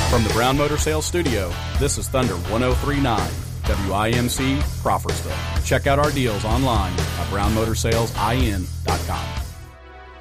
From the Brown Motor Sales Studio, this is Thunder 1039, WIMC, Crawfordsville. Check out our deals online at brownmotorsalesIN.com.